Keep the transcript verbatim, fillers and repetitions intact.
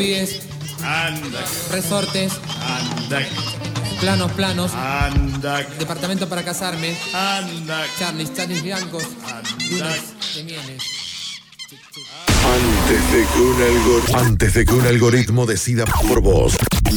olvides. Anda. Resortes. Anda. Planos, planos. Anda. Departamento para casarme. Anda. Charlies, Charlies blancos. Anda. Lunas de mieles. Antes de que un algor- Antes de que un algoritmo decida por vos,